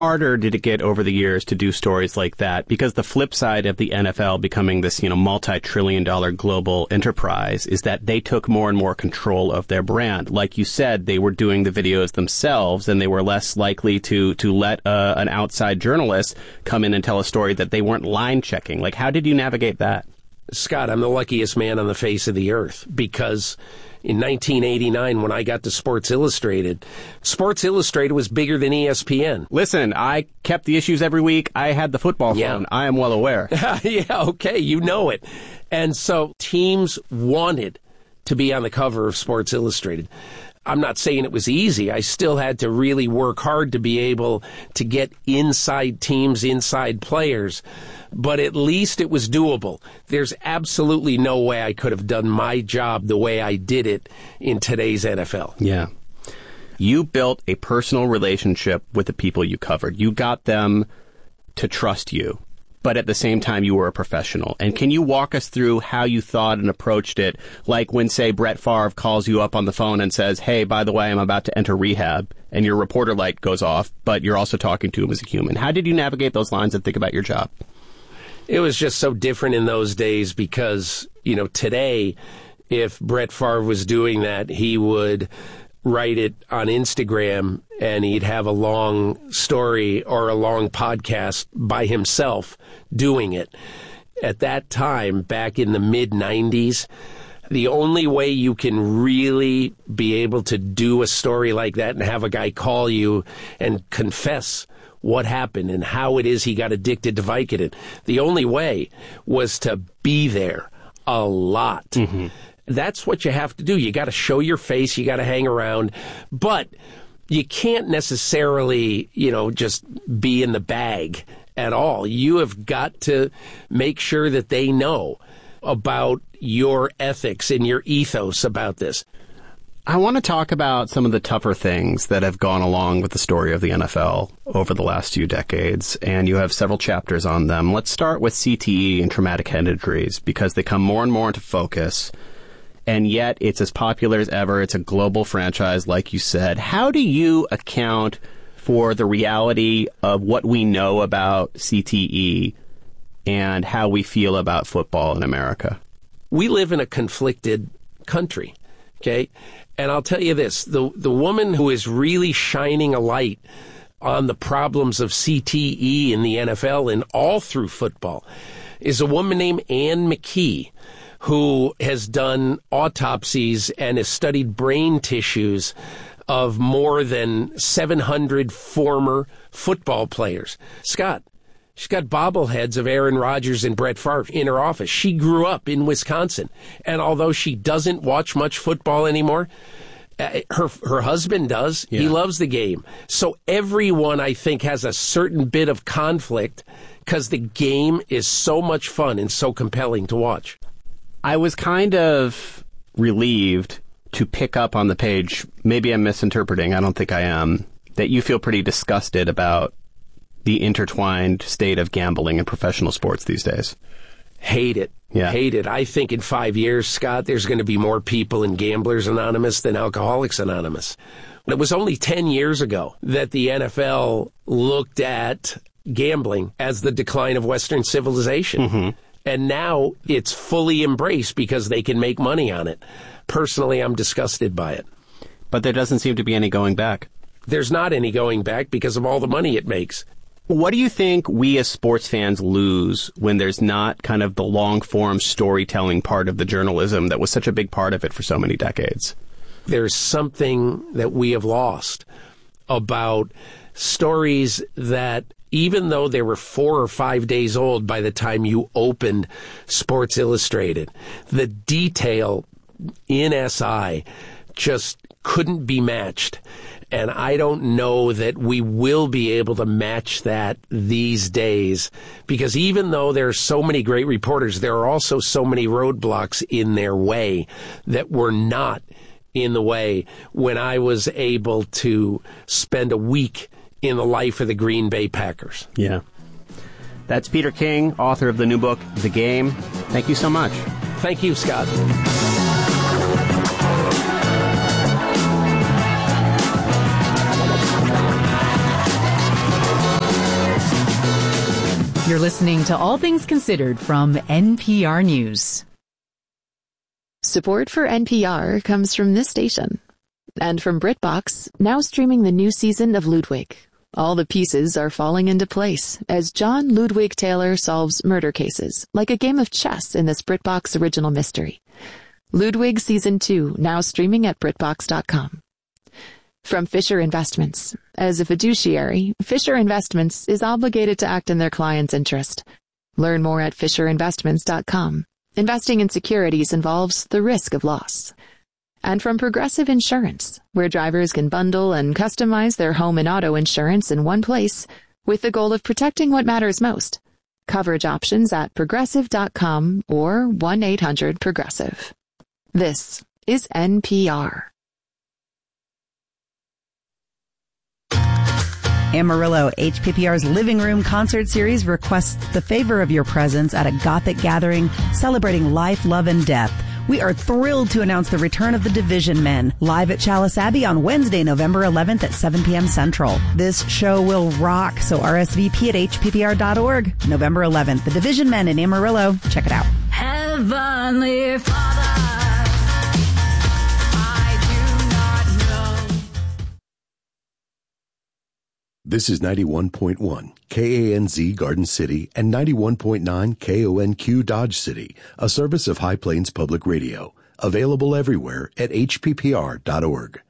harder did it get over the years to do stories like that? Because the flip side of the NFL becoming this, multi-trillion-dollar global enterprise is that they took more and more control of their brand. Like you said, they were doing the videos themselves, and they were less likely to let an outside journalist come in and tell a story that they weren't line checking. Like, how did you navigate that? Scott, I'm the luckiest man on the face of the earth, because in 1989, when I got to Sports Illustrated was bigger than ESPN. Listen, I kept the issues every week. I had the football phone. I am well aware. Yeah, okay, you know it. And so teams wanted to be on the cover of Sports Illustrated. I'm not saying it was easy. I still had to really work hard to be able to get inside teams, inside players. But at least it was doable. There's absolutely no way I could have done my job the way I did it in today's NFL. Yeah. You built a personal relationship with the people you covered. You got them to trust you, but at the same time, you were a professional. And can you walk us through how you thought and approached it? Like when, say, Brett Favre calls you up on the phone and says, hey, by the way, I'm about to enter rehab, and your reporter light goes off, but you're also talking to him as a human. How did you navigate those lines and think about your job? It was just so different in those days because, today, if Brett Favre was doing that, he would write it on Instagram and he'd have a long story or a long podcast by himself doing it. At that time, back in the mid-90s, the only way you can really be able to do a story like that and have a guy call you and confess what happened and how it is he got addicted to Vicodin, the only way was to be there a lot. Mm-hmm. That's what you have to do. You got to show your face. You got to hang around. But you can't necessarily, just be in the bag at all. You have got to make sure that they know about your ethics and your ethos about this. I want to talk about some of the tougher things that have gone along with the story of the NFL over the last few decades, and you have several chapters on them. Let's start with CTE and traumatic head injuries, because they come more and more into focus, and yet it's as popular as ever. It's a global franchise, like you said. How do you account for the reality of what we know about CTE and how we feel about football in America? We live in a conflicted country, okay? And I'll tell you this, the woman who is really shining a light on the problems of CTE in the NFL and all through football is a woman named Ann McKee, who has done autopsies and has studied brain tissues of more than 700 former football players. Scott, she's got bobbleheads of Aaron Rodgers and Brett Favre in her office. She grew up in Wisconsin. And although she doesn't watch much football anymore, her husband does. Yeah. He loves the game. So everyone, I think, has a certain bit of conflict because the game is so much fun and so compelling to watch. I was kind of relieved to pick up on the page, maybe I'm misinterpreting, I don't think I am, that you feel pretty disgusted about the intertwined state of gambling in professional sports these days. Hate it. Yeah. Hate it. I think in 5 years, Scott, there's going to be more people in Gamblers Anonymous than Alcoholics Anonymous. It was only 10 years ago that the NFL looked at gambling as the decline of Western civilization. Mm-hmm. And now it's fully embraced because they can make money on it. Personally, I'm disgusted by it. But there doesn't seem to be any going back. There's not any going back because of all the money it makes. What do you think we as sports fans lose when there's not kind of the long-form storytelling part of the journalism that was such a big part of it for so many decades? There's something that we have lost about stories that, even though they were 4 or 5 days old by the time you opened Sports Illustrated, the detail in SI just couldn't be matched. And I don't know that we will be able to match that these days, because even though there are so many great reporters, there are also so many roadblocks in their way that were not in the way when I was able to spend a week in the life of the Green Bay Packers. Yeah. That's Peter King, author of the new book, The Game. Thank you so much. Thank you, Scott. You're listening to All Things Considered from NPR News. Support for NPR comes from this station. And from BritBox, now streaming the new season of Ludwig. All the pieces are falling into place as John Ludwig Taylor solves murder cases like a game of chess in this BritBox original mystery. Ludwig Season 2, now streaming at BritBox.com. From Fisher Investments. As a fiduciary, Fisher Investments is obligated to act in their client's interest. Learn more at FisherInvestments.com. Investing in securities involves the risk of loss. And from Progressive Insurance, where drivers can bundle and customize their home and auto insurance in one place with the goal of protecting what matters most. Coverage options at Progressive.com or 1-800-PROGRESSIVE. This is NPR. Amarillo, HPPR's Living Room concert series requests the favor of your presence at a Gothic gathering celebrating life, love, and death. We are thrilled to announce the return of the Division Men, live at Chalice Abbey on Wednesday, November 11th at 7 p.m. Central. This show will rock, so RSVP at hppr.org. November 11th, the Division Men in Amarillo. Check it out. Heavenly Father, This is 91.1 KANZ Garden City and 91.9 KONQ Dodge City, a service of High Plains Public Radio, available everywhere at hppr.org.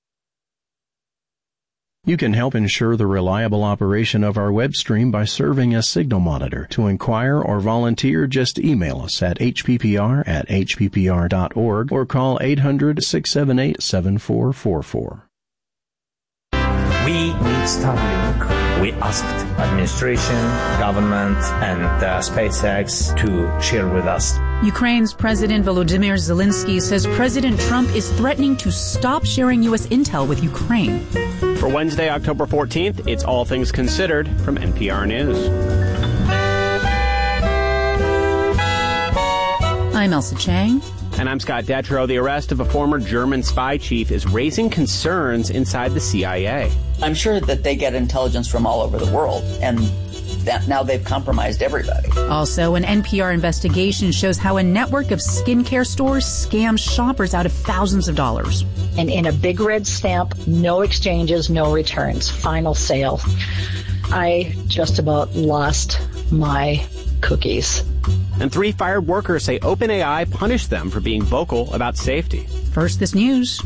You can help ensure the reliable operation of our web stream by serving as signal monitor. To inquire or volunteer, just email us at hppr@hppr.org or call 800-678-7444. We need Starlink. We asked administration, government, and SpaceX to share with us. Ukraine's President Volodymyr Zelensky says President Trump is threatening to stop sharing U.S. intel with Ukraine. For Wednesday, October 14th, it's All Things Considered from NPR News. I'm Elsa Chang. And I'm Scott Detrow. The arrest of a former German spy chief is raising concerns inside the CIA. I'm sure that they get intelligence from all over the world, and that now they've compromised everybody. Also, an NPR investigation shows how a network of skincare stores scams shoppers out of thousands of dollars. And in a big red stamp, no exchanges, no returns, final sale. I just about lost my cookies. And 3 fired workers say OpenAI punished them for being vocal about safety. First, this news.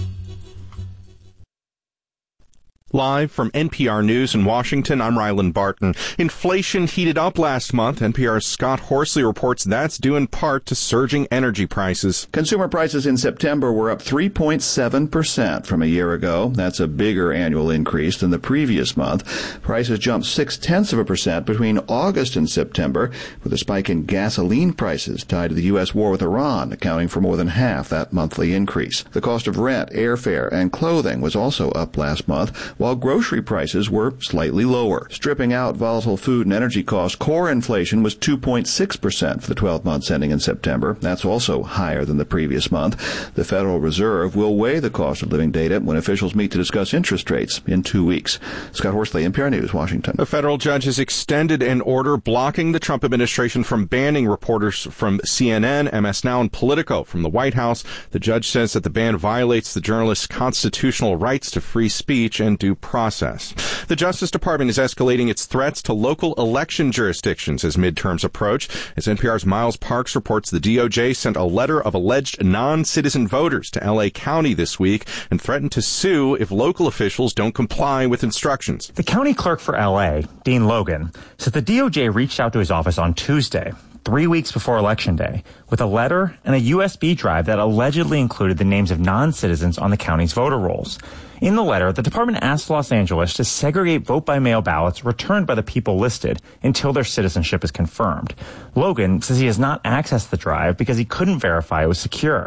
Live from NPR News in Washington, I'm Ryland Barton. Inflation heated up last month. NPR's Scott Horsley reports that's due in part to surging energy prices. Consumer prices in September were up 3.7% from a year ago. That's a bigger annual increase than the previous month. Prices jumped 0.6% between August and September, with a spike in gasoline prices tied to the U.S. war with Iran, accounting for more than half that monthly increase. The cost of rent, airfare, and clothing was also up last month, while grocery prices were slightly lower. Stripping out volatile food and energy costs, core inflation was 2.6% for the 12 months ending in September. That's also higher than the previous month. The Federal Reserve will weigh the cost of living data when officials meet to discuss interest rates in 2 weeks. Scott Horsley, NPR News, Washington. A federal judge has extended an order blocking the Trump administration from banning reporters from CNN, MS Now, and Politico from the White House. The judge says that the ban violates the journalists' constitutional rights to free speech and due process. The Justice Department is escalating its threats to local election jurisdictions as midterms approach. As NPR's Miles Parks reports, the DOJ sent a letter of alleged non-citizen voters to L.A. County this week and threatened to sue if local officials don't comply with instructions. The county clerk for L.A., Dean Logan, says the DOJ reached out to his office on Tuesday, 3 weeks before Election Day, with a letter and a USB drive that allegedly included the names of non-citizens on the county's voter rolls. In the letter, the department asked Los Angeles to segregate vote-by-mail ballots returned by the people listed until their citizenship is confirmed. Logan says he has not accessed the drive because he couldn't verify it was secure.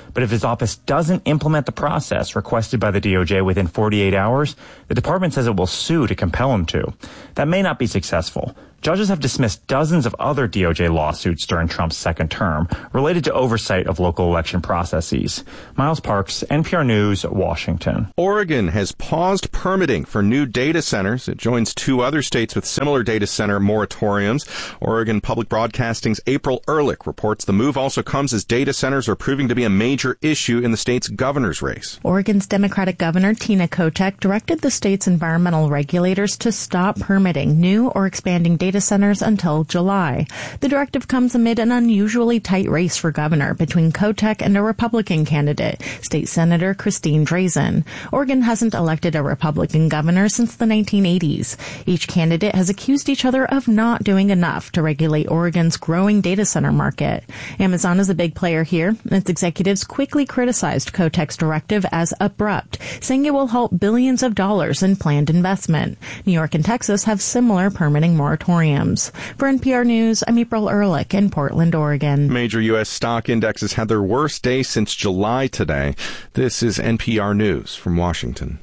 But if his office doesn't implement the process requested by the DOJ within 48 hours, the department says it will sue to compel him to. That may not be successful. Judges have dismissed dozens of other DOJ lawsuits during Trump's second term related to oversight of local election processes. Miles Parks, NPR News, Washington. Oregon has paused permitting for new data centers. It joins two other states with similar data center moratoriums. Oregon Public Broadcasting's April Ehrlich reports the move also comes as data centers are proving to be a major issue in the state's governor's race. Oregon's Democratic Governor Tina Kotek directed the state's environmental regulators to stop permitting new or expanding data centers until July. The directive comes amid an unusually tight race for governor between Kotek and a Republican candidate, State Senator Christine Drazan. Oregon hasn't elected a Republican governor since the 1980s. Each candidate has accused each other of not doing enough to regulate Oregon's growing data center market. Amazon is a big player here. Its executives quickly criticized Kotek's directive as abrupt, saying it will halt billions of dollars in planned investment. New York and Texas have similar permitting moratoriums. For NPR News, I'm April Ehrlich in Portland, Oregon. Major U.S. stock indexes had their worst day since July today. This is NPR News from Washington.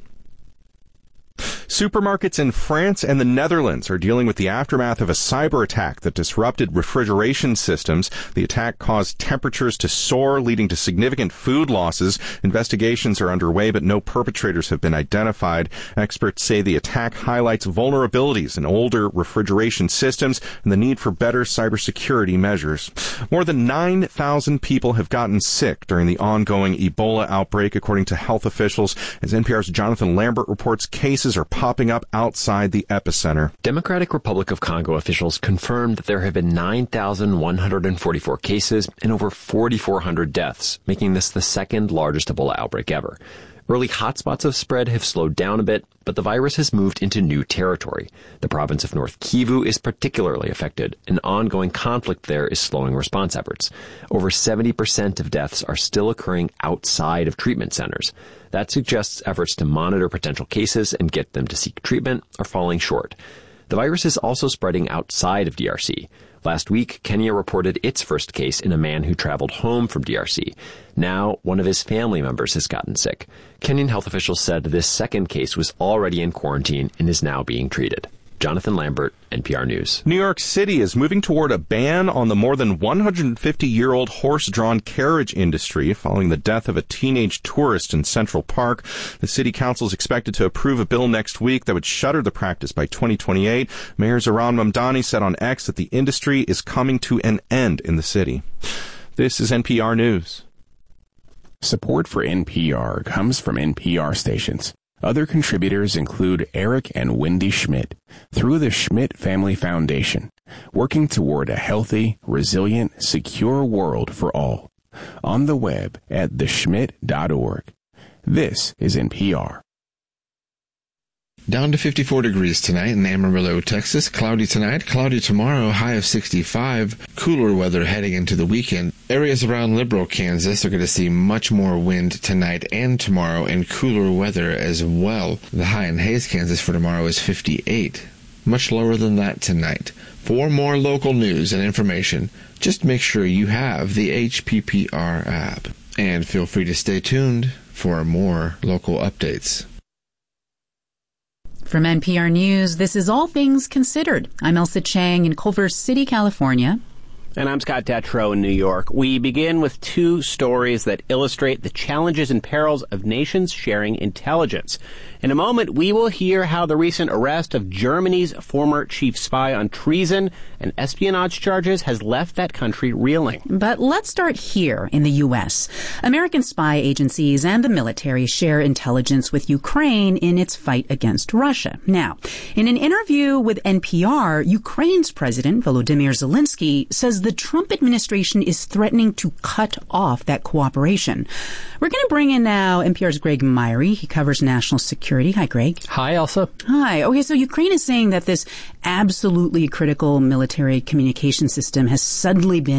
Supermarkets in France and the Netherlands are dealing with the aftermath of a cyber attack that disrupted refrigeration systems. The attack caused temperatures to soar, leading to significant food losses. Investigations are underway, but no perpetrators have been identified. Experts say the attack highlights vulnerabilities in older refrigeration systems and the need for better cybersecurity measures. More than 9,000 people have gotten sick during the ongoing Ebola outbreak, according to health officials. As NPR's Jonathan Lambert reports, cases are popping up outside the epicenter. Democratic Republic of Congo officials confirmed that there have been 9,144 cases and over 4,400 deaths, making this the second largest Ebola outbreak ever. Early hotspots of spread have slowed down a bit, but the virus has moved into new territory. The province of North Kivu is particularly affected, and ongoing conflict there is slowing response efforts. Over 70% of deaths are still occurring outside of treatment centers. That suggests efforts to monitor potential cases and get them to seek treatment are falling short. The virus is also spreading outside of DRC. Last week, Kenya reported its first case in a man who traveled home from DRC. Now, one of his family members has gotten sick. Kenyan health officials said this second case was already in quarantine and is now being treated. Jonathan Lambert, NPR News. New York City is moving toward a ban on the more than 150-year-old horse-drawn carriage industry following the death of a teenage tourist in Central Park. The city council is expected to approve a bill next week that would shutter the practice by 2028. Mayor Zohran Mamdani said on X that the industry is coming to an end in the city. This is NPR News. Support for NPR comes from NPR stations. Other contributors include Eric and Wendy Schmidt through the Schmidt Family Foundation, working toward a healthy, resilient, secure world for all. On the web at theschmidt.org. This is NPR. Down to 54 degrees tonight in Amarillo, Texas. Cloudy tonight, cloudy tomorrow, high of 65. Cooler weather heading into the weekend. Areas around Liberal, Kansas are going to see much more wind tonight and tomorrow and cooler weather as well. The high in Hays, Kansas for tomorrow is 58. Much lower than that tonight. For more local news and information, just make sure you have the HPPR app. And feel free to stay tuned for more local updates. From NPR News, this is All Things Considered. I'm Elsa Chang in Culver City, California. And I'm Scott Detrow in New York. We begin with two stories that illustrate the challenges and perils of nations sharing intelligence. In a moment, we will hear how the recent arrest of Germany's former chief spy on treason and espionage charges has left that country reeling. But let's start here in the U.S. American spy agencies and the military share intelligence with Ukraine in its fight against Russia. Now, in an interview with NPR, Ukraine's President Volodymyr Zelensky says the Trump administration is threatening to cut off that cooperation. We're going to bring in now NPR's Greg Myrie. He covers national security. Hi, Greg. Hi, Elsa. Hi. Okay, so Ukraine is saying that this absolutely critical military communication system has suddenly been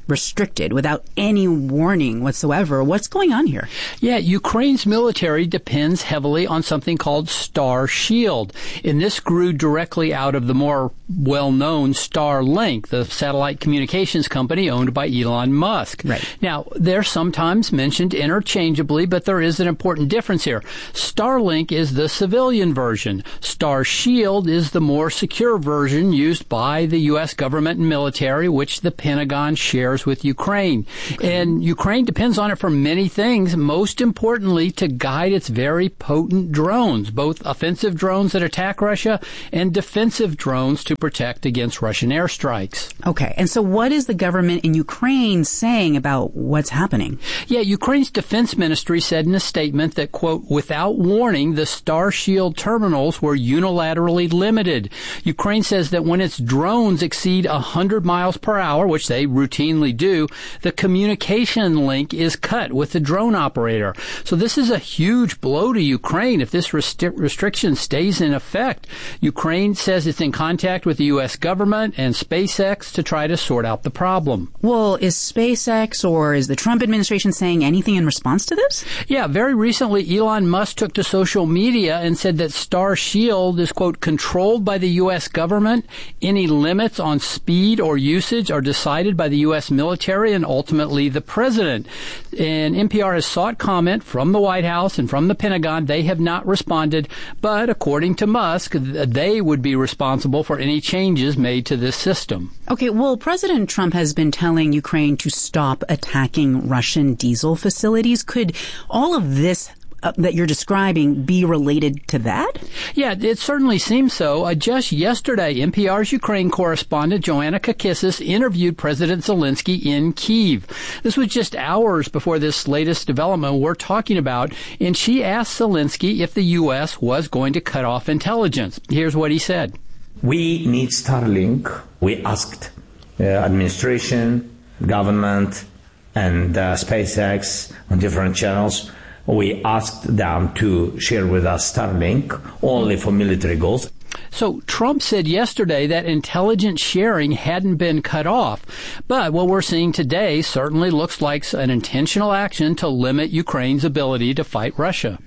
restricted without any warning whatsoever. What's going on here? Yeah, Ukraine's military depends heavily on something called Star Shield, and this grew directly out of the more well-known Starlink, the satellite communications company owned by Elon Musk. Right. Now, they're sometimes mentioned interchangeably, but there is an important difference here. Starlink is the civilian version. Star Shield is the more secure version used by the U.S. government and military, which the Pentagon shares with Ukraine. Okay. And Ukraine depends on it for many things, most importantly to guide its very potent drones, both offensive drones that attack Russia and defensive drones to protect against Russian airstrikes. Okay, and so what is the government in Ukraine saying about what's happening? Yeah, Ukraine's defense ministry said in a statement that, quote, without warning, the Star Shield terminals were unilaterally limited. Ukraine says that when its drones exceed 100 miles per hour, which they routinely do, the communication link is cut with the drone operator. So this is a huge blow to Ukraine if this restriction stays in effect. Ukraine says it's in contact with the U.S. government and SpaceX to try to sort out the problem. Well, is SpaceX or is the Trump administration saying anything in response to this? Yeah, very recently Elon Musk took to social media and said that Star Shield is, quote, controlled by the U.S. government. Any limits on speed or usage are decided by the U.S. military and ultimately the president. And NPR has sought comment from the White House and from the Pentagon. They have not responded, but according to Musk, they would be responsible for any changes made to this system. Okay, well, President Trump has been telling Ukraine to stop attacking Russian diesel facilities. Could all of this that you're describing be related to that? Yeah, it certainly seems so. Just yesterday, NPR's Ukraine correspondent Joanna Kakissis interviewed President Zelensky in Kyiv. This was just hours before this latest development we're talking about, and she asked Zelensky if the U.S. was going to cut off intelligence. Here's what he said. We need Starlink. We asked administration, government, and SpaceX on different channels. We asked them to share with us Starlink only for military goals. So Trump said yesterday that intelligence sharing hadn't been cut off. But what we're seeing today certainly looks like an intentional action to limit Ukraine's ability to fight Russia.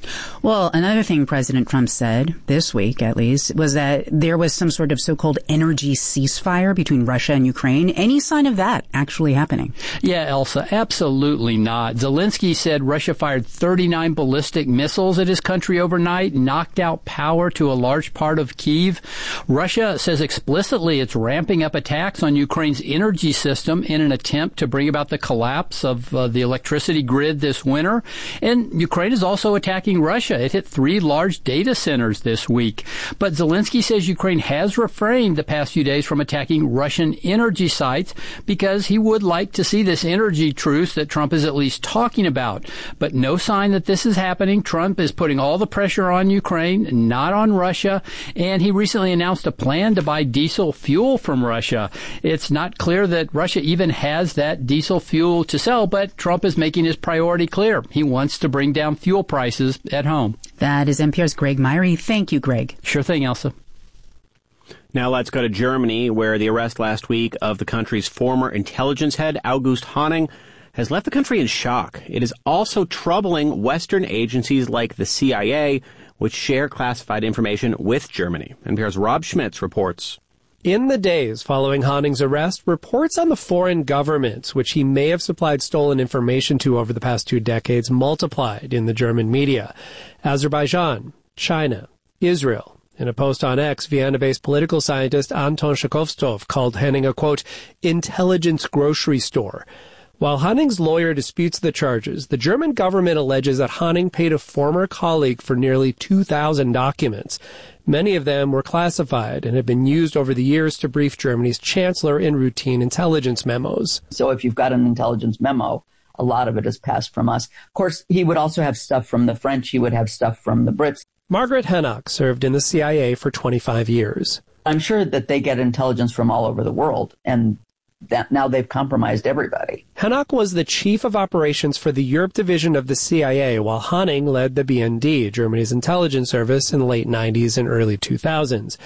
Well, another thing President Trump said this week, at least, was that there was some sort of so-called energy ceasefire between Russia and Ukraine. Any sign of that actually happening? Yeah, Elsa, absolutely not. Zelensky said Russia fired 39 ballistic missiles at his country overnight, knocked out power to a large part of Kyiv. Russia says explicitly it's ramping up attacks on Ukraine's energy system in an attempt to bring about the collapse of the electricity grid this winter. And Ukraine is also attacking Russia. It hit 3 large data centers this week. But Zelensky says Ukraine has refrained the past few days from attacking Russian energy sites because he would like to see this energy truce that Trump is at least talking about. But no sign that this is happening. Trump is putting all the pressure on Ukraine, not on Russia. And he recently announced a plan to buy diesel fuel from Russia. It's not clear that Russia even has that diesel fuel to sell, but Trump is making his priority clear. He wants to bring down fuel prices at home. That is NPR's Greg Myrie. Thank you, Greg. Sure thing, Elsa. Now let's go to Germany, where the arrest last week of the country's former intelligence head, August Hanning, has left the country in shock. It is also troubling Western agencies like the CIA, which share classified information with Germany. NPR's Rob Schmitz reports. In the days following Hanning's arrest, reports on the foreign governments, which he may have supplied stolen information to over the past 2 decades, multiplied in the German media. Azerbaijan, China, Israel. In a post on X, Vienna-based political scientist Anton Shakovstov called Hanning a, quote, intelligence grocery store. While Hanning's lawyer disputes the charges, the German government alleges that Hanning paid a former colleague for nearly 2,000 documents. Many of them were classified and have been used over the years to brief Germany's chancellor in routine intelligence memos. So if you've got an intelligence memo, a lot of it is passed from us. Of course, he would also have stuff from the French. He would have stuff from the Brits. Margaret Hennock served in the CIA for 25 years. I'm sure that they get intelligence from all over the world, and that now they've compromised everybody. Hennock was the chief of operations for the Europe division of the CIA, while Hanning led the BND, Germany's intelligence service, in the late 90s and early 2000s.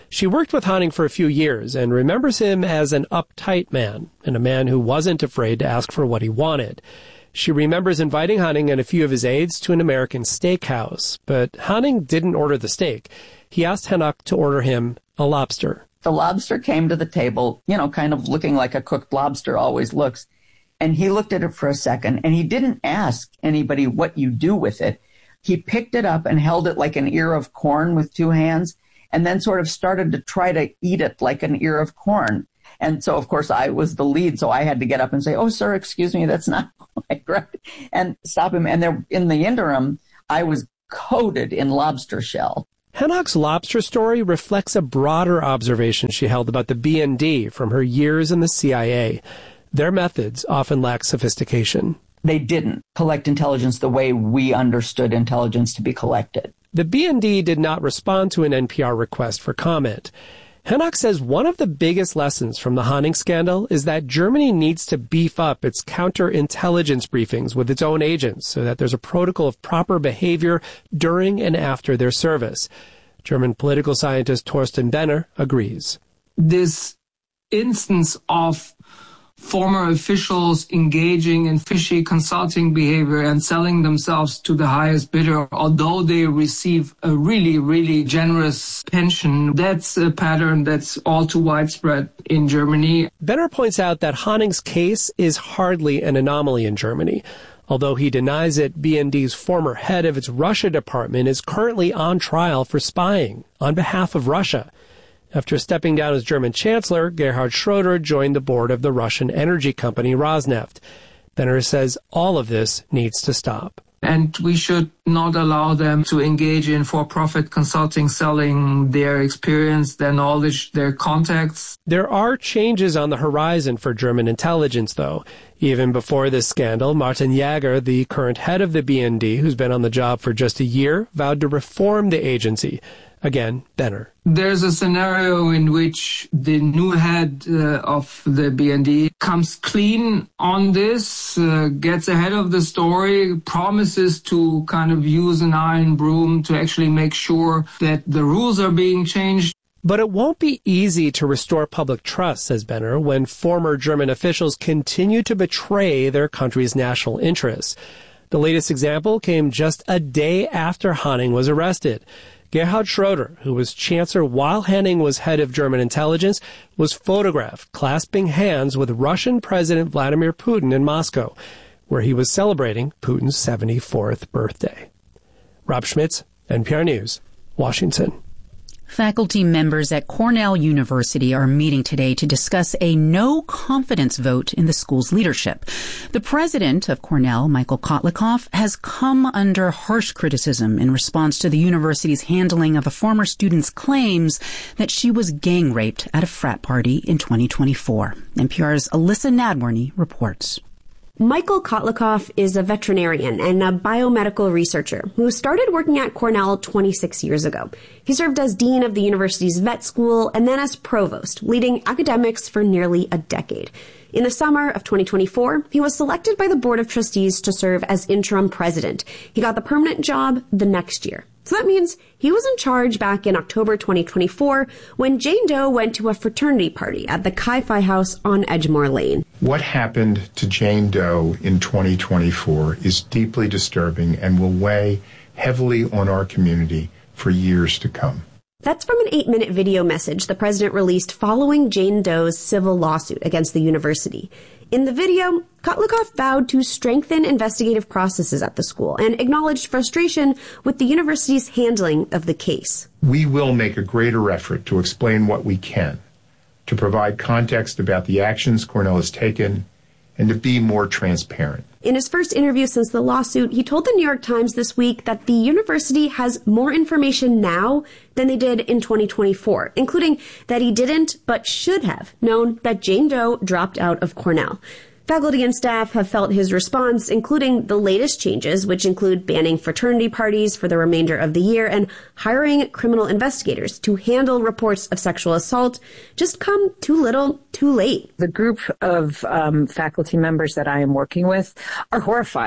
She worked with Hanning for a few years and remembers him as an uptight man and a man who wasn't afraid to ask for what he wanted. She remembers inviting Hanning and a few of his aides to an American steakhouse, but Hanning didn't order the steak. He asked Hennock to order him a lobster. The lobster came to the table, kind of looking like a cooked lobster always looks. And he looked at it for a second, and he didn't ask anybody what you do with it. He picked it up and held it like an ear of corn with two hands, and then sort of started to try to eat it like an ear of corn. And so, of course, I was the lead, so I had to get up and say, "Oh, sir, excuse me, that's not quite right," and stop him. And there, in the interim, I was coated in lobster shell. Hennock's lobster story reflects a broader observation she held about the BND from her years in the CIA. Their methods often lack sophistication. They didn't collect intelligence the way we understood intelligence to be collected. The BND did not respond to an NPR request for comment. Hennock says one of the biggest lessons from the Hanning scandal is that Germany needs to beef up its counterintelligence briefings with its own agents so that there's a protocol of proper behavior during and after their service. German political scientist Thorsten Benner agrees. This instance of former officials engaging in fishy consulting behavior and selling themselves to the highest bidder, although they receive a really, really generous pension. That's a pattern that's all too widespread in Germany. Benner points out that Hanning's case is hardly an anomaly in Germany. Although he denies it, BND's former head of its Russia department is currently on trial for spying on behalf of Russia. After stepping down as German Chancellor, Gerhard Schroeder joined the board of the Russian energy company Rosneft. Benner says all of this needs to stop. And we should not allow them to engage in for-profit consulting, selling their experience, their knowledge, their contacts. There are changes on the horizon for German intelligence, though. Even before this scandal, Martin Jaeger, the current head of the BND, who's been on the job for just a year, vowed to reform the agency. Again, Benner. There's a scenario in which the new head of the BND comes clean on this, gets ahead of the story, promises to kind of use an iron broom to actually make sure that the rules are being changed. But it won't be easy to restore public trust, says Benner, when former German officials continue to betray their country's national interests. The latest example came just a day after Hanning was arrested. Gerhard Schroeder, who was chancellor while Hanning was head of German intelligence, was photographed clasping hands with Russian President Vladimir Putin in Moscow, where he was celebrating Putin's 74th birthday. Rob Schmitz, NPR News, Washington. Faculty members at Cornell University are meeting today to discuss a no-confidence vote in the school's leadership. The president of Cornell, Michael Kotlikoff, has come under harsh criticism in response to the university's handling of a former student's claims that she was gang-raped at a frat party in 2024. NPR's Alyssa Nadworny reports. Michael Kotlikoff is a veterinarian and a biomedical researcher who started working at Cornell 26 years ago. He served as dean of the university's vet school and then as provost, leading academics for nearly a decade. In the summer of 2024, he was selected by the board of trustees to serve as interim president. He got the permanent job the next year. So that means he was in charge back in October 2024 when Jane Doe went to a fraternity party at the Chi-Phi House on Edgemore Lane. What happened to Jane Doe in 2024 is deeply disturbing and will weigh heavily on our community for years to come. That's from an 8-minute video message the president released following Jane Doe's civil lawsuit against the university. In the video, Kotlikoff vowed to strengthen investigative processes at the school and acknowledged frustration with the university's handling of the case. We will make a greater effort to explain what we can, to provide context about the actions Cornell has taken, and to be more transparent. In his first interview since the lawsuit, he told the New York Times this week that the university has more information now than they did in 2024, including that he didn't, but should have, known that Jane Doe dropped out of Cornell. Faculty and staff have felt his response, including the latest changes, which include banning fraternity parties for the remainder of the year and hiring criminal investigators to handle reports of sexual assault, just come too little, too late. The group of faculty members that I am working with are horrified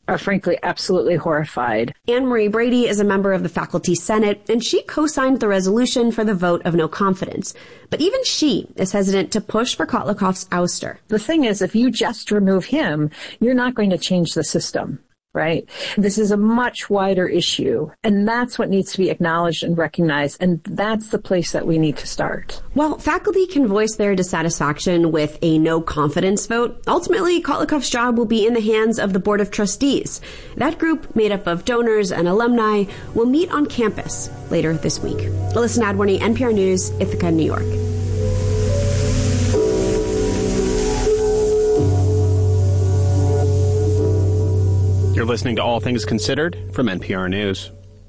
are frankly absolutely horrified. Anne Marie Brady is a member of the Faculty Senate, and she co-signed the resolution for the vote of no confidence. But even she is hesitant to push for Kotlikoff's ouster. The thing is, if you just remove him, you're not going to change the system. Right? This is a much wider issue, and that's what needs to be acknowledged and recognized, and that's the place that we need to start. While faculty can voice their dissatisfaction with a no confidence vote, ultimately Kotlikoff's job will be in the hands of the Board of Trustees. That group, made up of donors and alumni, will meet on campus later this week. Alyssa Nadworny, NPR News, Ithaca, New York. You're listening to All Things Considered from NPR News.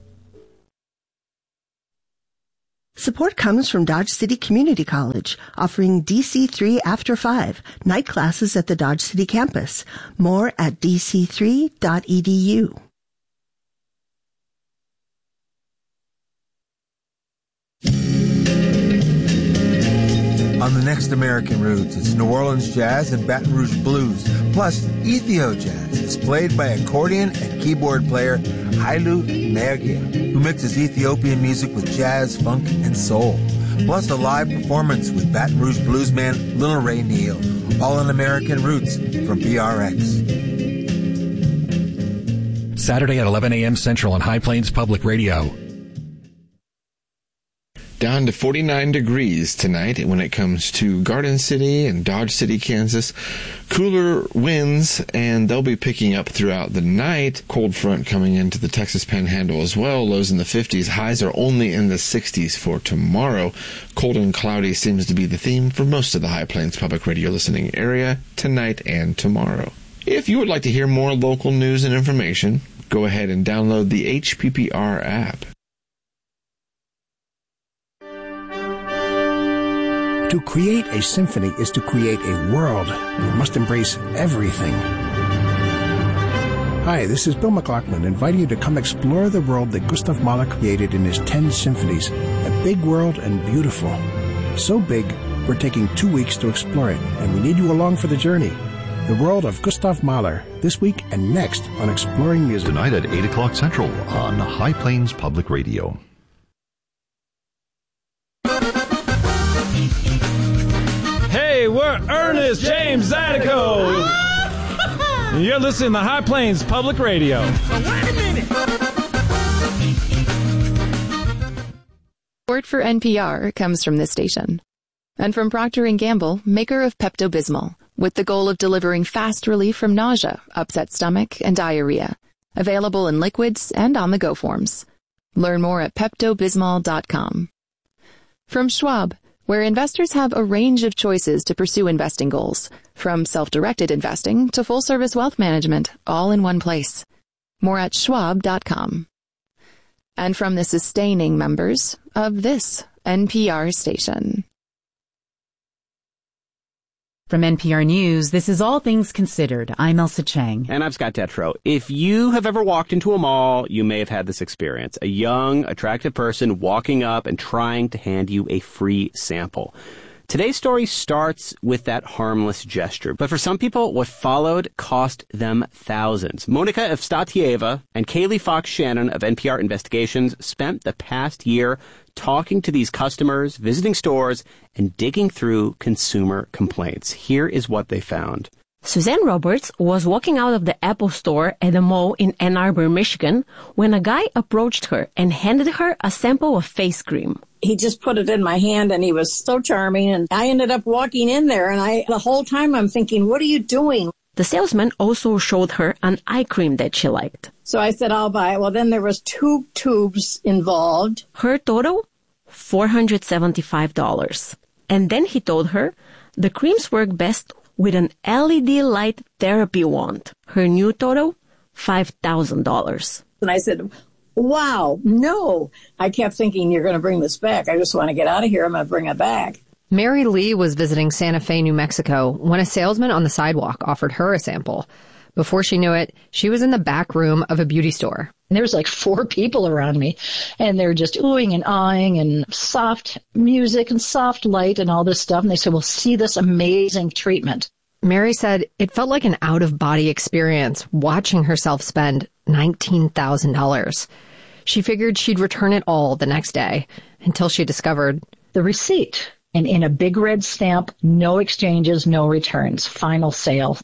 Support comes from Dodge City Community College, offering DC3 After 5, night classes at the Dodge City campus. More at dc3.edu. On the next American Roots, it's New Orleans Jazz and Baton Rouge Blues, plus Ethio Jazz, displayed by accordion and keyboard player Hailu Mergia, who mixes Ethiopian music with jazz, funk, and soul. Plus a live performance with Baton Rouge bluesman Little Ray Neal, all on American Roots from PRX. Saturday at 11 a.m. Central on High Plains Public Radio. Down to 49 degrees tonight when it comes to Garden City and Dodge City, Kansas. Cooler winds, and they'll be picking up throughout the night. Cold front coming into the Texas Panhandle as well. Lows in the 50s. Highs are only in the 60s for tomorrow. Cold and cloudy seems to be the theme for most of the High Plains Public Radio listening area tonight and tomorrow. If you would like to hear more local news and information, go ahead and download the HPPR app. To create a symphony is to create a world. It must embrace everything. Hi, this is Bill McLaughlin, inviting you to come explore the world that Gustav Mahler created in his 10 symphonies. A big world and beautiful. So big, we're taking 2 weeks to explore it, and we need you along for the journey. The world of Gustav Mahler, this week and next on Exploring Music. Tonight at 8 o'clock Central on High Plains Public Radio. Hey, we're Ernest James Zydeco. You're listening to High Plains Public Radio. Wait a minute. Support for NPR comes from this station. And from Procter & Gamble, maker of Pepto-Bismol, with the goal of delivering fast relief from nausea, upset stomach, and diarrhea. Available in liquids and on-the-go forms. Learn more at PeptoBismol.com. From Schwab, where investors have a range of choices to pursue investing goals, from self-directed investing to full-service wealth management, all in one place. More at Schwab.com. And from the sustaining members of this NPR station. From NPR News, this is All Things Considered. I'm Elsa Chang. And I'm Scott Detrow. If you have ever walked into a mall, you may have had this experience. A young, attractive person walking up and trying to hand you a free sample. Today's story starts with that harmless gesture. But for some people, what followed cost them thousands. Monica Evstatieva and Kaylee Fox Shannon of NPR Investigations spent the past year talking to these customers, visiting stores, and digging through consumer complaints. Here is what they found. Suzanne Roberts was walking out of the Apple store at the mall in Ann Arbor, Michigan, when a guy approached her and handed her a sample of face cream. He just put it in my hand, and he was so charming, and I ended up walking in there, and the whole time I'm thinking, what are you doing? The salesman also showed her an eye cream that she liked. So I said, I'll buy it. Well, then there was 2 tubes involved. Her total, $475. And then he told her the creams work best with an LED light therapy wand. Her new total, $5,000. And I said, wow, no. I kept thinking, you're going to bring this back. I just want to get out of here. I'm going to bring it back. Mary Lee was visiting Santa Fe, New Mexico, when a salesman on the sidewalk offered her a sample. Before she knew it, she was in the back room of a beauty store. And there was like 4 people around me, and they're just oohing and aahing and soft music and soft light and all this stuff. And they said, well, see this amazing treatment. Mary said it felt like an out-of-body experience watching herself spend $19,000. She figured she'd return it all the next day until she discovered the receipt. And in a big red stamp, no exchanges, no returns, final sale.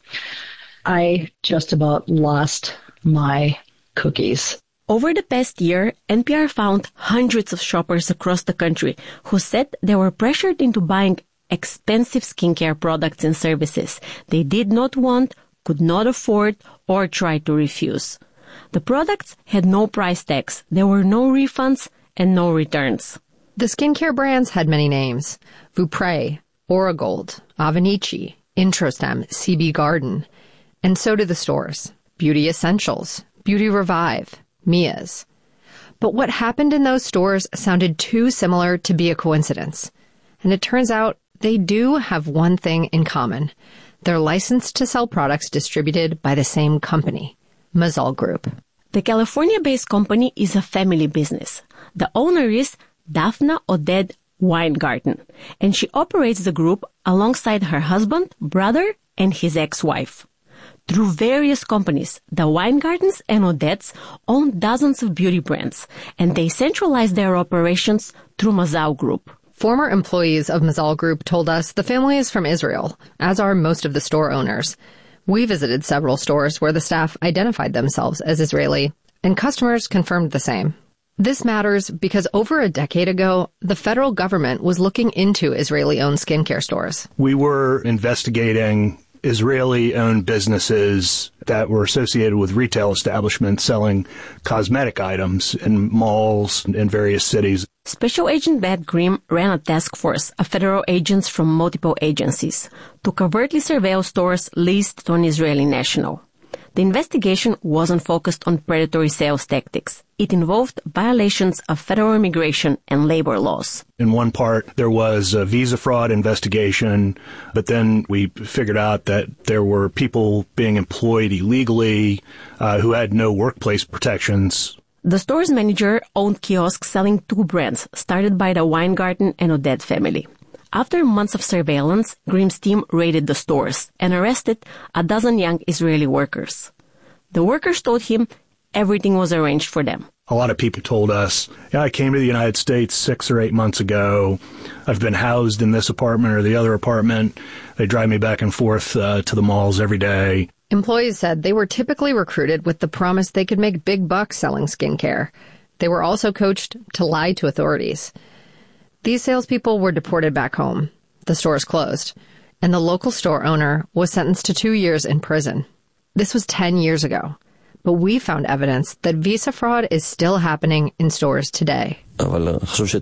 I just about lost my cookies. Over the past year, NPR found hundreds of shoppers across the country who said they were pressured into buying expensive skincare products and services they did not want, could not afford, or tried to refuse. The products had no price tags, there were no refunds, and no returns. The skincare brands had many names: Vupre, Oragold, Avenici, Introstem, CB Garden. And so did the stores: Beauty Essentials, Beauty Revive, Mia's. But what happened in those stores sounded too similar to be a coincidence. And it turns out they do have one thing in common. They're licensed to sell products distributed by the same company, Mazal Group. The California-based company is a family business. The owner is Daphna Oded Weingarten, and she operates the group alongside her husband, brother, and his ex-wife. Through various companies, the Weingartens and Odets own dozens of beauty brands, and they centralize their operations through Mazal Group. Former employees of Mazal Group told us the family is from Israel, as are most of the store owners. We visited several stores where the staff identified themselves as Israeli, and customers confirmed the same. This matters because over a decade ago, the federal government was looking into Israeli-owned skincare stores. We were investigating Israeli-owned businesses that were associated with retail establishments selling cosmetic items in malls in various cities. Special Agent Beth Grimm ran a task force of federal agents from multiple agencies to covertly surveil stores leased on Israeli national. The investigation wasn't focused on predatory sales tactics. It involved violations of federal immigration and labor laws. In one part, there was a visa fraud investigation, but then we figured out that there were people being employed illegally who had no workplace protections. The store's manager owned kiosks selling two brands started by the Weingarten and Oded family. After months of surveillance, Grimm's team raided the stores and arrested a dozen young Israeli workers. The workers told him everything was arranged for them. A lot of people told us, I came to the United States 6 or 8 months ago. I've been housed in this apartment or the other apartment. They drive me back and forth to the malls every day. Employees said they were typically recruited with the promise they could make big bucks selling skincare. They were also coached to lie to authorities. These salespeople were deported back home. The stores closed, and the local store owner was sentenced to 2 years in prison. This was 10 years ago, but we found evidence that visa fraud is still happening in stores today. First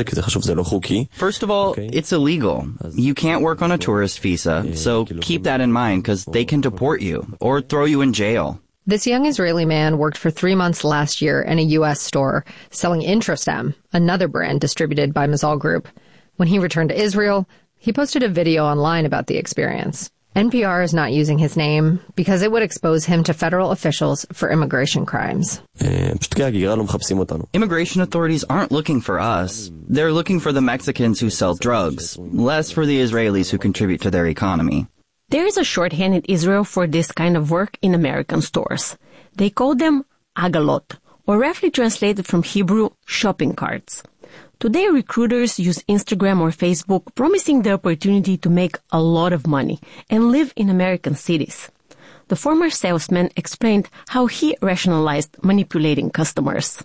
of all, it's illegal. You can't work on a tourist visa, so keep that in mind because they can deport you or throw you in jail. This young Israeli man worked for 3 months last year in a U.S. store selling Introstem, another brand distributed by Mazal Group. When he returned to Israel, he posted a video online about the experience. NPR is not using his name because it would expose him to federal officials for immigration crimes. Immigration authorities aren't looking for us. They're looking for the Mexicans who sell drugs, less for the Israelis who contribute to their economy. There is a shorthand in Israel for this kind of work in American stores. They call them agalot, or roughly translated from Hebrew, shopping carts. Today, recruiters use Instagram or Facebook, promising the opportunity to make a lot of money and live in American cities. The former salesman explained how he rationalized manipulating customers.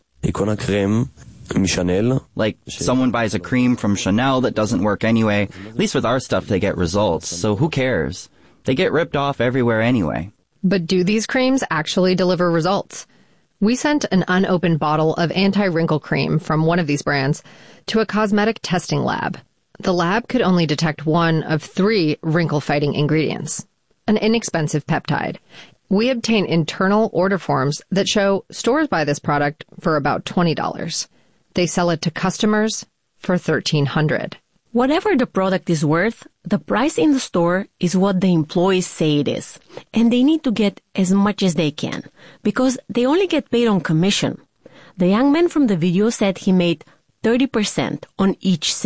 Like, someone buys a cream from Chanel that doesn't work anyway. At least with our stuff, they get results, so who cares? They get ripped off everywhere anyway. But do these creams actually deliver results? We sent an unopened bottle of anti-wrinkle cream from one of these brands to a cosmetic testing lab. The lab could only detect one of 3 wrinkle-fighting ingredients, an inexpensive peptide. We obtain internal order forms that show stores buy this product for about $20. They sell it to customers for $1,300. Whatever the product is worth, the price in the store is what the employees say it is. And they need to get as much as they can, because they only get paid on commission. The young man from the video said he made 30% on each sale.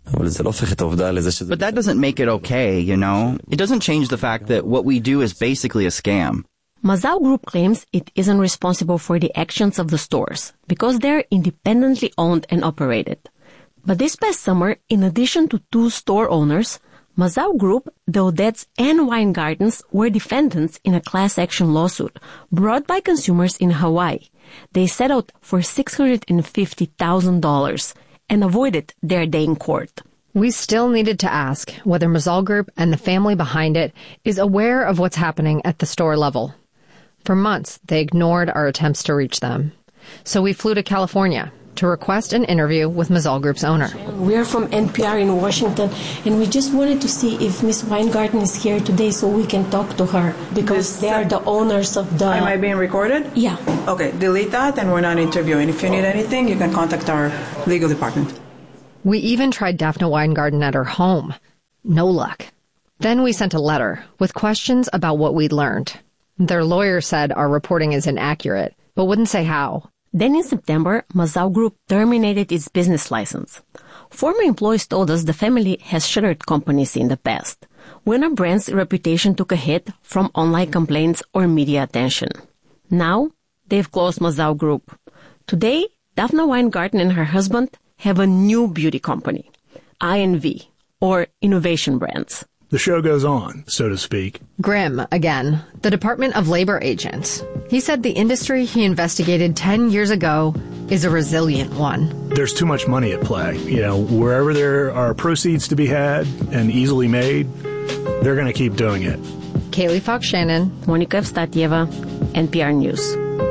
But that doesn't make it okay, you know? It doesn't change the fact that what we do is basically a scam. Mazal Group claims it isn't responsible for the actions of the stores because they're independently owned and operated. But this past summer, in addition to 2 store owners, Mazal Group, the Odettes, and Weingartens were defendants in a class action lawsuit brought by consumers in Hawaii. They settled for $650,000 and avoided their day in court. We still needed to ask whether Mazal Group and the family behind it is aware of what's happening at the store level. For months, they ignored our attempts to reach them. So we flew to California to request an interview with Mazal Group's owner. We're from NPR in Washington, and we just wanted to see if Miss Weingarten is here today so we can talk to her, because they are the owners of the... Am I being recorded? Yeah. Okay, delete that, and we're not interviewing. If you need anything, you can contact our legal department. We even tried Daphne Weingarten at her home. No luck. Then we sent a letter with questions about what we'd learned. Their lawyer said our reporting is inaccurate, but wouldn't say how. Then in September, Mazal Group terminated its business license. Former employees told us the family has shuttered companies in the past, when our brand's reputation took a hit from online complaints or media attention. Now, they've closed Mazal Group. Today, Daphne Weingarten and her husband have a new beauty company, INV, or Innovation Brands. The show goes on, so to speak. Grimm, again, the Department of Labor agent. He said the industry he investigated 10 years ago is a resilient one. There's too much money at play. You know, wherever there are proceeds to be had and easily made, they're going to keep doing it. Kaylee Fox-Shannon, Monica Evstatieva, NPR News.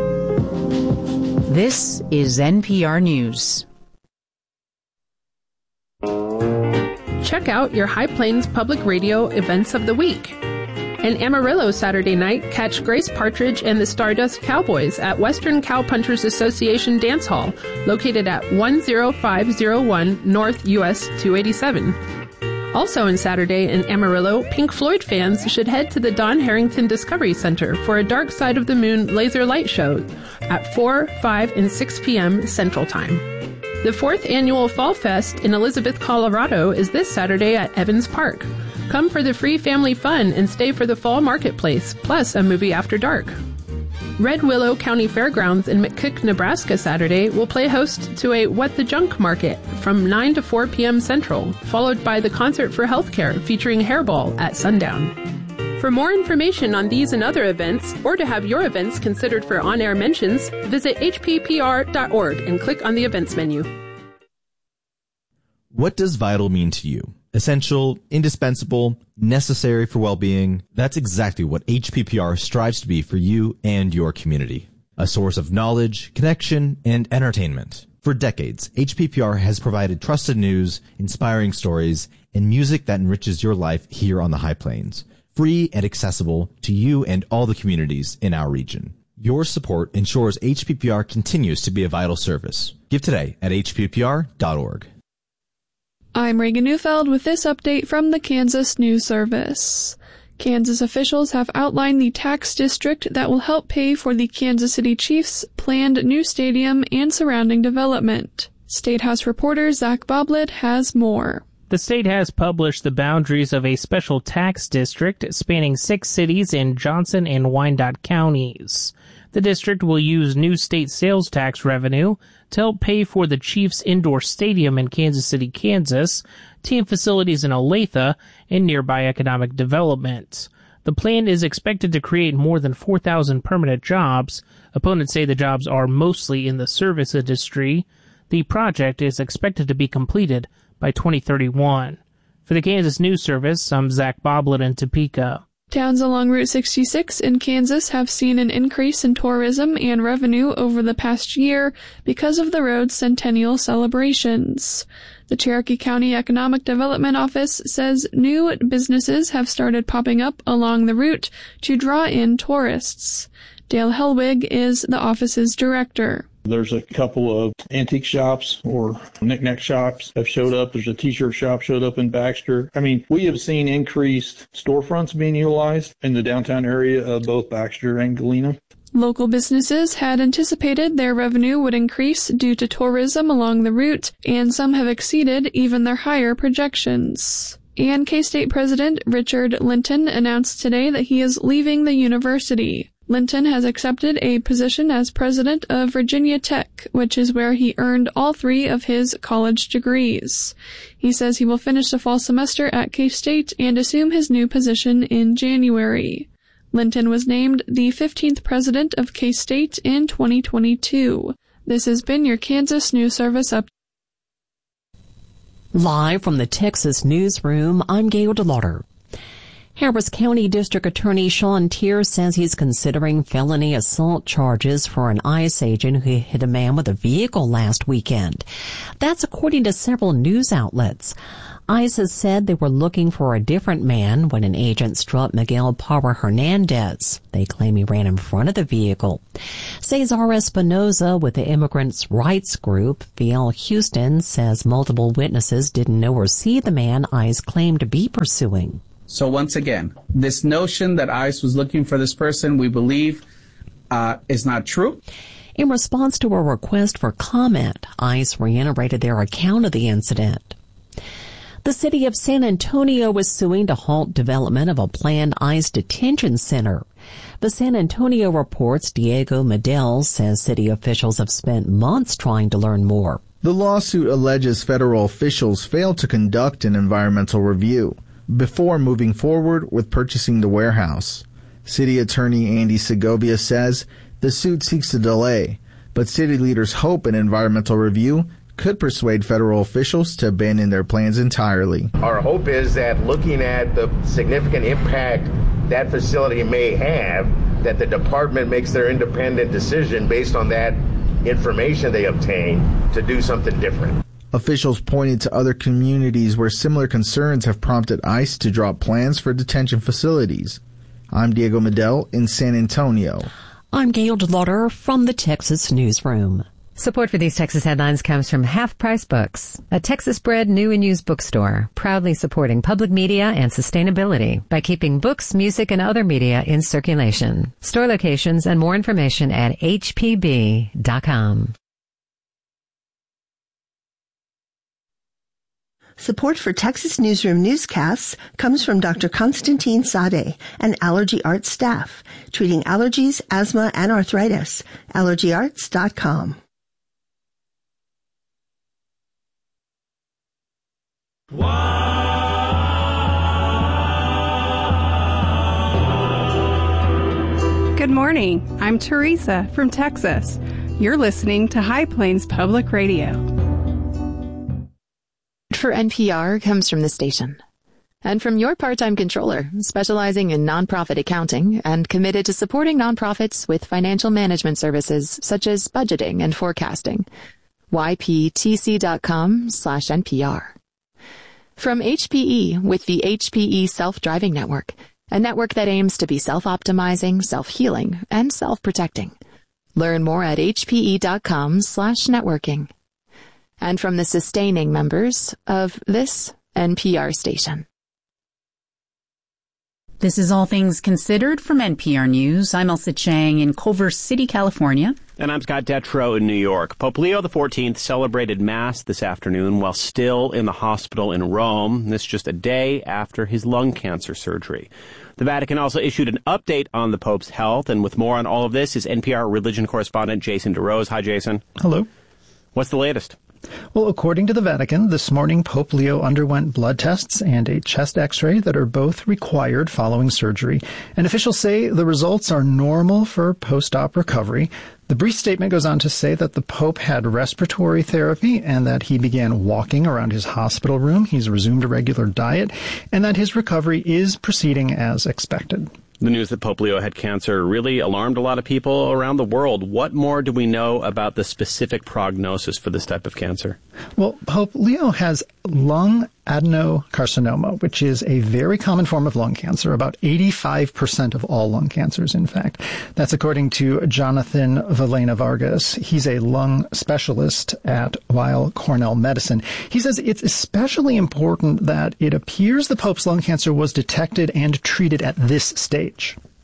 This is NPR News. Check out your High Plains Public Radio events of the week. In Amarillo Saturday night, catch Grace Partridge and the Stardust Cowboys at Western Cowpunchers Association Dance Hall, located at 10501 North US 287. Also on Saturday in Amarillo, Pink Floyd fans should head to the Don Harrington Discovery Center for a Dark Side of the Moon laser light show at 4, 5, and 6 p.m. Central Time. The 4th annual Fall Fest in Elizabeth, Colorado is this Saturday at Evans Park. Come for the free family fun and stay for the fall marketplace, plus a movie after dark. Red Willow County Fairgrounds in McCook, Nebraska Saturday will play host to a What the Junk Market from 9 to 4 p.m. Central, followed by the Concert for Healthcare featuring Hairball at sundown. For more information on these and other events, or to have your events considered for on-air mentions, visit hppr.org and click on the events menu. What does vital mean to you? Essential, indispensable, necessary for well-being? That's exactly what HPPR strives to be for you and your community. A source of knowledge, connection, and entertainment. For decades, HPPR has provided trusted news, inspiring stories, and music that enriches your life here on the High Plains. Free and accessible to you and all the communities in our region. Your support ensures HPPR continues to be a vital service. Give today at hppr.org. I'm Reagan Neufeld with this update from the Kansas News Service. Kansas officials have outlined the tax district that will help pay for the Kansas City Chiefs' planned new stadium and surrounding development. State House reporter Zach Boblet has more. The state has published the boundaries of a special tax district spanning 6 cities in Johnson and Wyandotte counties. The district will use new state sales tax revenue to help pay for the Chiefs' indoor stadium in Kansas City, Kansas, team facilities in Olathe, and nearby economic development. The plan is expected to create more than 4,000 permanent jobs. Opponents say the jobs are mostly in the service industry. The project is expected to be completed by 2031. For the Kansas News Service, I'm Zach Boblet in Topeka. Towns along Route 66 in Kansas have seen an increase in tourism and revenue over the past year because of the road's centennial celebrations. The Cherokee County Economic Development Office says new businesses have started popping up along the route to draw in tourists. Dale Helwig is the office's director. There's a couple of antique shops or knick-knack shops have showed up. There's a t-shirt shop showed up in Baxter. I mean, we have seen increased storefronts being utilized in the downtown area of both Baxter and Galena. Local businesses had anticipated their revenue would increase due to tourism along the route, and some have exceeded even their higher projections. And K-State President Richard Linton announced today that he is leaving the university. Linton has accepted a position as president of Virginia Tech, which is where he earned all 3 of his college degrees. He says he will finish the fall semester at K-State and assume his new position in January. Linton was named the 15th president of K-State in 2022. This has been your Kansas News Service update. Live from the Texas Newsroom, I'm Gail DeLauder. Harris County District Attorney Sean Tier says he's considering felony assault charges for an ICE agent who hit a man with a vehicle last weekend. That's according to several news outlets. ICE has said they were looking for a different man when an agent struck Miguel Parra Hernandez. They claim he ran in front of the vehicle. Cesar Espinoza with the immigrants' rights group, VL Houston, says multiple witnesses didn't know or see the man ICE claimed to be pursuing. So once again, this notion that ICE was looking for this person, we believe, is not true. In response to a request for comment, ICE reiterated their account of the incident. The city of San Antonio is suing to halt development of a planned ICE detention center. The San Antonio Report's Diego Medel says city officials have spent months trying to learn more. The lawsuit alleges federal officials failed to conduct an environmental review before moving forward with purchasing the warehouse. City Attorney Andy Segovia says the suit seeks a delay, but city leaders hope an environmental review could persuade federal officials to abandon their plans entirely. Our hope is that looking at the significant impact that facility may have, that the department makes their independent decision based on that information they obtain to do something different. Officials pointed to other communities where similar concerns have prompted ICE to drop plans for detention facilities. I'm Diego Medel in San Antonio. I'm Gail DeLauder from the Texas Newsroom. Support for these Texas headlines comes from Half Price Books, a Texas-bred new and used bookstore, proudly supporting public media and sustainability by keeping books, music, and other media in circulation. Store locations and more information at hpb.com. Support for Texas Newsroom newscasts comes from Dr. Constantine Sade and Allergy Arts staff, treating allergies, asthma, and arthritis. AllergyArts.com. Good morning. I'm Teresa from Texas. You're listening to High Plains Public Radio. For NPR comes from the station. And from your part-time controller, specializing in nonprofit accounting and committed to supporting nonprofits with financial management services such as budgeting and forecasting. yptc.com/NPR. From HPE with the HPE Self-Driving Network, a network that aims to be self-optimizing, self-healing, and self-protecting. Learn more at hpe.com/networking. And from the sustaining members of this NPR station. This is All Things Considered from NPR News. I'm Elsa Chang in Culver City, California. And I'm Scott Detrow in New York. Pope Leo XIV celebrated Mass this afternoon while still in the hospital in Rome. This just a day after his lung cancer surgery. The Vatican also issued an update on the Pope's health. And with more on all of this is NPR religion correspondent Jason DeRose. Hi, Jason. Hello. What's the latest? Well, according to the Vatican, this morning Pope Leo underwent blood tests and a chest x-ray that are both required following surgery. And officials say the results are normal for post-op recovery. The brief statement goes on to say that the Pope had respiratory therapy and that he began walking around his hospital room. He's resumed a regular diet and that his recovery is proceeding as expected. The news that Pope Leo had cancer really alarmed a lot of people around the world. What more do we know about the specific prognosis for this type of cancer? Well, Pope Leo has lung adenocarcinoma, which is a very common form of lung cancer, about 85% of all lung cancers, in fact. That's according to Jonathan Valena Vargas. He's a lung specialist at Weill Cornell Medicine. He says it's especially important that it appears the Pope's lung cancer was detected and treated at this stage.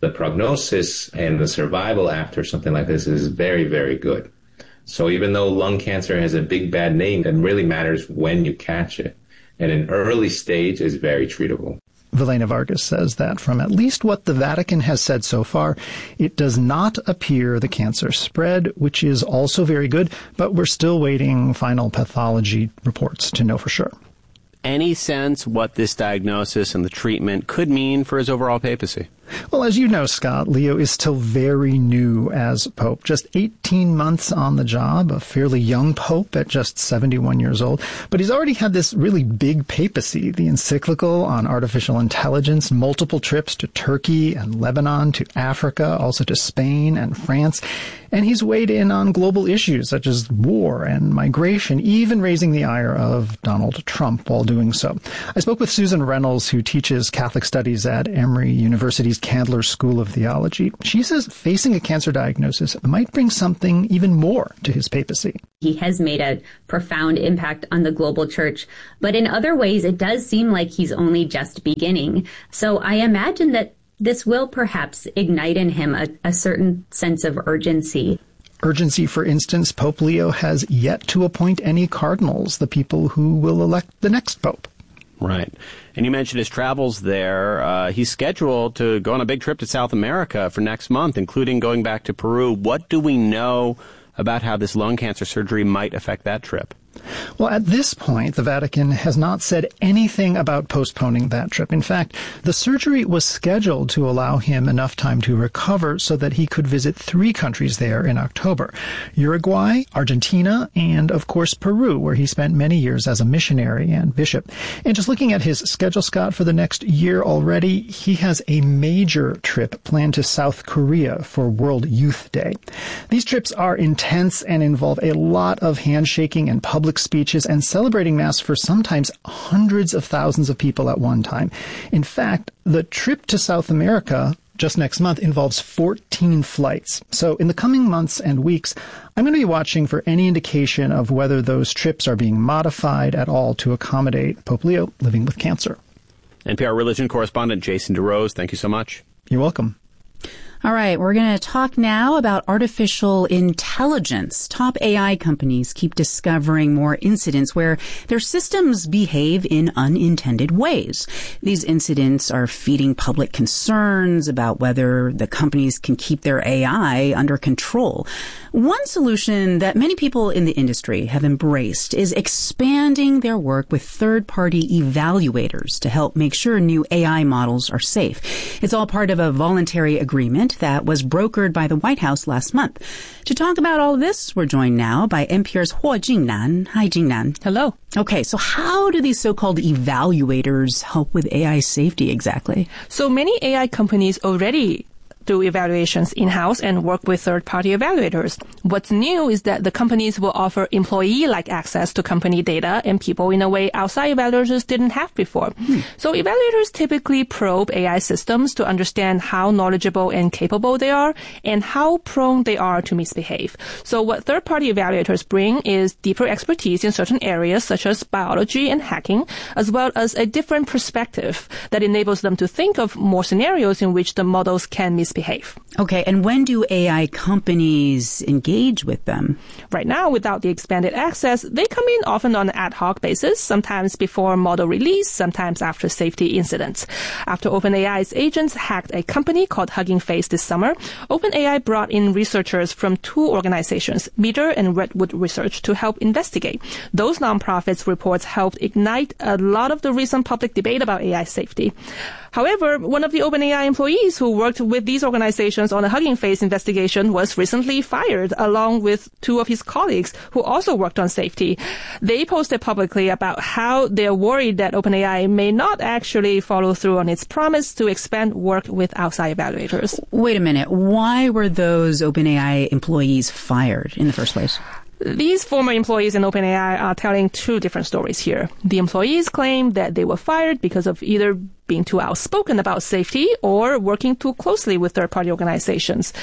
the prognosis and the survival after something like this is very, very good. So even though lung cancer has a big bad name, it really matters when you catch it. And an early stage is very treatable. Vilena Vargas says that from at least what the Vatican has said so far, it does not appear the cancer spread, which is also very good, but we're still waiting final pathology reports to know for sure. Any sense what this diagnosis and the treatment could mean for his overall papacy? Well, as you know, Scott, Leo is still very new as Pope. Just 18 months on the job, a fairly young Pope at just 71 years old. But he's already had this really big papacy, the encyclical on artificial intelligence, multiple trips to Turkey and Lebanon, to Africa, also to Spain and France. And he's weighed in on global issues such as war and migration, even raising the ire of Donald Trump while doing so. I spoke with Susan Reynolds, who teaches Catholic Studies at Emory University's Candler School of Theology. She says facing a cancer diagnosis might bring something even more to his papacy. He has made a profound impact on the global church, but in other ways, it does seem like he's only just beginning. So I imagine that this will perhaps ignite in him a certain sense of urgency. Urgency, for instance, Pope Leo has yet to appoint any cardinals, the people who will elect the next pope. Right. And you mentioned his travels there. He's scheduled to go on a big trip to South America for next month, including going back to Peru. What do we know about how this lung cancer surgery might affect that trip? Well, at this point, the Vatican has not said anything about postponing that trip. In fact, the surgery was scheduled to allow him enough time to recover so that he could visit 3 countries there in October: Uruguay, Argentina, and, of course, Peru, where he spent many years as a missionary and bishop. And just looking at his schedule, Scott, for the next year already, he has a major trip planned to South Korea for World Youth Day. These trips are intense and involve a lot of handshaking and public speeches and celebrating Mass for sometimes hundreds of thousands of people at one time. In fact, the trip to South America just next month involves 14 flights. So in the coming months and weeks, I'm going to be watching for any indication of whether those trips are being modified at all to accommodate Pope Leo living with cancer. NPR religion correspondent Jason DeRose, thank you so much. You're welcome. All right, we're going to talk now about artificial intelligence. Top AI companies keep discovering more incidents where their systems behave in unintended ways. These incidents are feeding public concerns about whether the companies can keep their AI under control. One solution that many people in the industry have embraced is expanding their work with third-party evaluators to help make sure new AI models are safe. It's all part of a voluntary agreement that was brokered by the White House last month. To talk about all of this, we're joined now by NPR's Huo Jingnan. Hi, Jingnan. Hello. Okay, so how do these so-called evaluators help with AI safety exactly? So many AI companies already do evaluations in-house and work with third-party evaluators. What's new is that the companies will offer employee-like access to company data and people in a way outside evaluators didn't have before. So evaluators typically probe AI systems to understand how knowledgeable and capable they are and how prone they are to misbehave. So what third-party evaluators bring is deeper expertise in certain areas such as biology and hacking, as well as a different perspective that enables them to think of more scenarios in which the models can misbehave. Okay, and when do AI companies engage with them? Right now, without the expanded access, they come in often on an ad hoc basis, sometimes before model release, sometimes after safety incidents. After OpenAI's agents hacked a company called Hugging Face this summer, OpenAI brought in researchers from 2 organizations, Meter and Redwood Research, to help investigate. Those nonprofits' reports helped ignite a lot of the recent public debate about AI safety. However, one of the OpenAI employees who worked with these organizations on a Hugging Face investigation was recently fired, along with 2 of his colleagues who also worked on safety. They posted publicly about how they're worried that OpenAI may not actually follow through on its promise to expand work with outside evaluators. Wait a minute. Why were those OpenAI employees fired in the first place? These former employees in OpenAI are telling 2 different stories here. The employees claim that they were fired because of either being too outspoken about safety or working too closely with third-party organizations.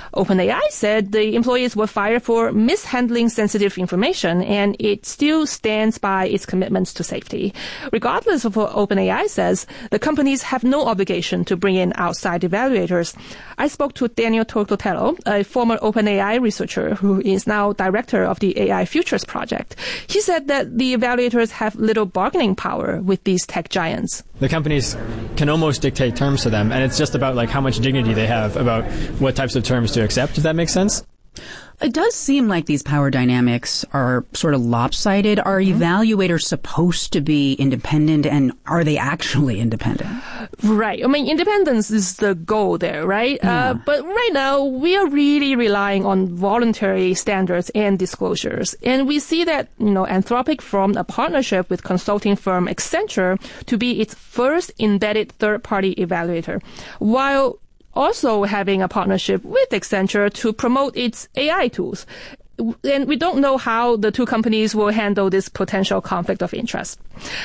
OpenAI said the employees were fired for mishandling sensitive information, and it still stands by its commitments to safety. Regardless of what OpenAI says, the companies have no obligation to bring in outside evaluators. I spoke to Daniel Tortotero, a former OpenAI researcher who is now director of the AI Futures Project. He said that the evaluators have little bargaining power with these tech giants. The companies can almost dictate terms to them, and it's just about like how much dignity they have about what types of terms to accept, if that makes sense. It does seem like these power dynamics are sort of lopsided. Are evaluators supposed to be independent, and are they actually independent? Right. I mean, independence is the goal there, right? Yeah. But right now, we are really relying on voluntary standards and disclosures. And we see that, Anthropic formed a partnership with consulting firm Accenture to be its first embedded third-party evaluator, while also having a partnership with Accenture to promote its AI tools. And we don't know how the two companies will handle this potential conflict of interest.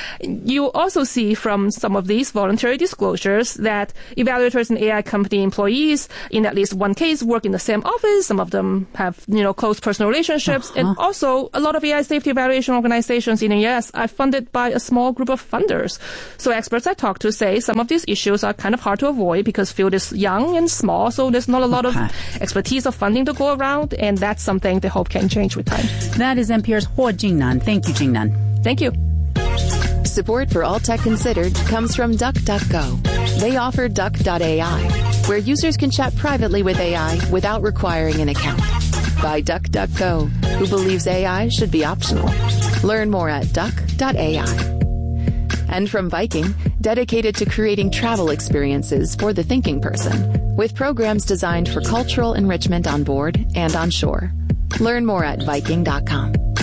You also see from some of these voluntary disclosures that evaluators and AI company employees, in at least one case, work in the same office. Some of them have, close personal relationships. And also, a lot of AI safety evaluation organizations in the U.S. are funded by a small group of funders. So experts I talked to say some of these issues are kind of hard to avoid because field is young and small, so there's not a lot of expertise or funding to go around, and that's something they hope can change with time. That is NPR's Ho Jingnan. Thank you, Jingnan. Thank you. Support for All Tech Considered comes from DuckDuckGo. They offer Duck.ai, where users can chat privately with AI without requiring an account. By DuckDuckGo, who believes AI should be optional. Learn more at Duck.ai. And from Viking, dedicated to creating travel experiences for the thinking person, with programs designed for cultural enrichment on board and on shore. Learn more at Viking.com.